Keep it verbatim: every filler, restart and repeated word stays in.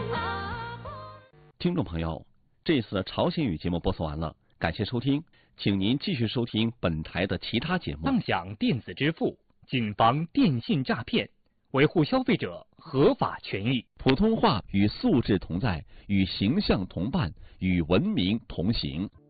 听众朋友，这次的朝鲜语节目播送完了，感谢收听，请您继续收听本台的其他节目。 妄想电子支付，谨防电信诈骗，维护消费者合法权益。 普通话与素质同在，与形象同伴，与文明同行。